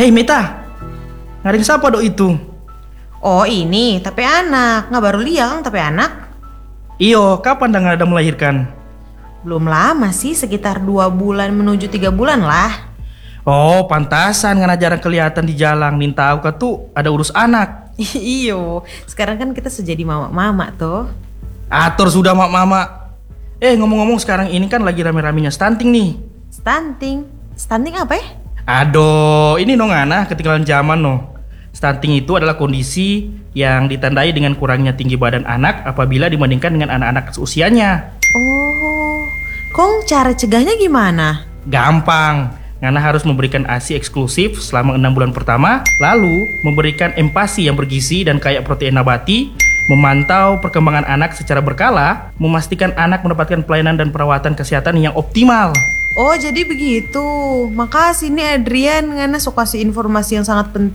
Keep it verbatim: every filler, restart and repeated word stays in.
Hei Meta, ngaring siapa dok itu? Oh ini, tapi anak. Nggak baru liang, tapi anak. Iyo, kapan dah ada melahirkan? Belum lama sih, sekitar dua bulan menuju tiga bulan lah. Oh, pantasan ngana jarang kelihatan di jalan. Minta aku tuh ada urus anak. Iyo, sekarang kan kita sudah jadi mama-mama tuh. Atur sudah mak mama. Eh ngomong-ngomong sekarang ini kan lagi rame-ramenya stunting nih. Stunting? Stunting apa ya? Aduh, ini no ngana ketinggalan zaman no. Stunting itu adalah kondisi yang ditandai dengan kurangnya tinggi badan anak apabila dibandingkan dengan anak-anak seusianya. Oh, Kong cara cegahnya gimana? Gampang, ngana harus memberikan ASI eksklusif selama enam bulan pertama, lalu memberikan empasi yang bergizi dan kaya protein nabati, memantau perkembangan anak secara berkala, memastikan anak mendapatkan pelayanan dan perawatan kesehatan yang optimal. Oh jadi begitu. Makasih nih Adrian, ngana sok kasih informasi yang sangat penting.